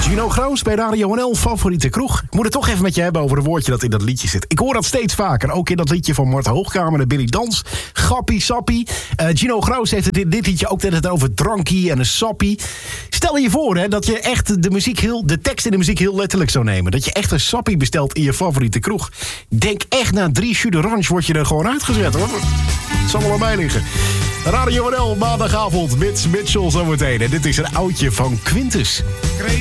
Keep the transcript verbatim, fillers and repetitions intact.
Gino Groos bij Radio N L, favoriete kroeg. Ik moet het toch even met je hebben over een woordje dat in dat liedje zit. Ik hoor dat steeds vaker, ook in dat liedje van Marta Hoogkamer en Billy Dans. Grappie, sappie. Uh, Gino Groos heeft het in dit liedje ook net over drankie en een sappie. Stel je voor hè, dat je echt de, muziek heel, de tekst in de muziek heel letterlijk zou nemen. Dat je echt een sappie bestelt in je favoriete kroeg. Denk echt na drie jus d'orange word je er gewoon uitgezet hoor. Het zal wel aan mij liggen. Radio N L, maandagavond, Mitch Mitchell zometeen. En dit is een oudje van Quintus.